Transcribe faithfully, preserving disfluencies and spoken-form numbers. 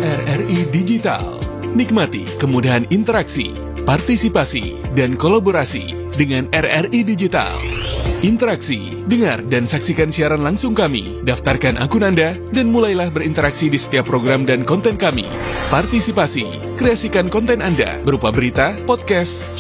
R R I Digital. Nikmati kemudahan interaksi, partisipasi, dan kolaborasi dengan R R I Digital. Interaksi, dengar dan saksikan siaran langsung kami, daftarkan akun Anda, dan mulailah berinteraksi di setiap program dan konten kami. Partisipasi, kreasikan konten Anda berupa berita, podcast,